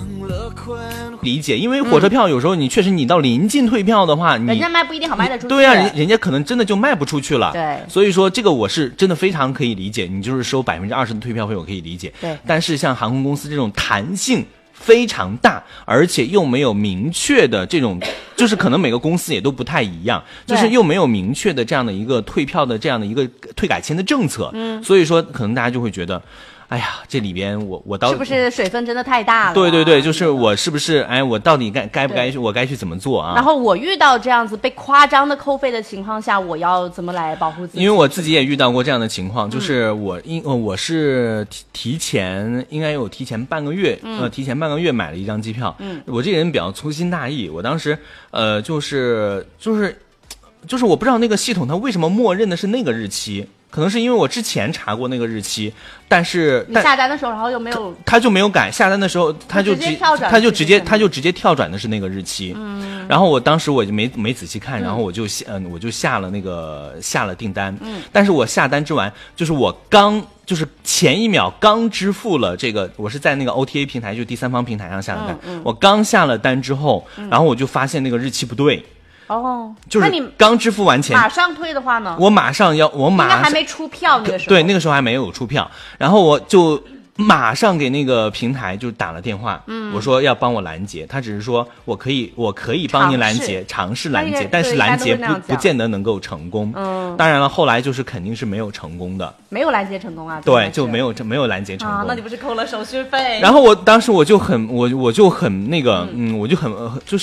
理解，因为火车票有时候你确实你到临近退票的话， 人家卖不一定好卖得出去。 对啊，人家可能真的就卖不出去了。 对， 所以说这个我是真的非常可以理解，你就是收20%的退票费，我可以理解。 对， 但是像航空公司这种弹性非常大，而且又没有明确的这种，就是可能每个公司也都不太一样，就是又没有明确的这样的一个退票的这样的一个退改签的政策。所以说可能大家就会觉得。哎呀，这里边我到是不是水分真的太大了？ 对对对，就是我是不是我到底该不该我该去怎么做啊？ 然后我遇到这样子被夸张的扣费的情况下，我要怎么来保护自己？ 因为我自己也遇到过这样的情况，就是我是提前应该有提前半个月，提前半个月买了一张机票。我这个人比较粗心大意，我当时就是我不知道那个系统它为什么默认的是那个日期。可能是因为我之前查过那个日期，但是你下单的时候，然后又没有， 他就没有改。下单的时候，他就直接跳转的是那个日期。然后我当时我就没仔细看，然后我就下了订单。但是我下单之完，就是我就是前一秒刚支付了这个，我是在那个 OTA 平台，就第三方平台上下的单。我刚下了单之后，然后我就发现那个日期不对。就是你刚支付完钱马上退的话呢？ 我马上应该还没出票那个时候。 对，那个时候还没有出票，然后我就马上给那个平台就打了电话，我说要帮我拦截，他只是说我可以帮您拦截，尝试拦截，但是拦截不见得能够成功。当然了，后来就是肯定是没有成功的， 没有拦截成功啊。 对，就没有拦截成功。 那你不是扣了手续费？ 然后当时我就很那个，我就很就是。